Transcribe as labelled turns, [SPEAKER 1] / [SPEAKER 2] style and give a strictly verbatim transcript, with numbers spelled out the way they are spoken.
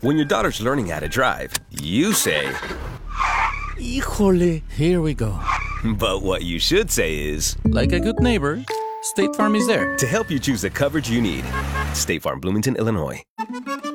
[SPEAKER 1] When your daughter's learning how to drive, you say,
[SPEAKER 2] Híjole. Here we go.
[SPEAKER 1] but what you should say is,
[SPEAKER 2] Like a good neighbor, State Farm is there
[SPEAKER 1] to help you choose the coverage you need. State Farm, Bloomington, Illinois.